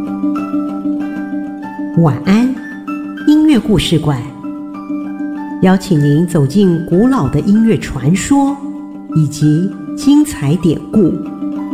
晚安，音乐故事馆，邀请您走进古老的音乐传说以及精彩典故。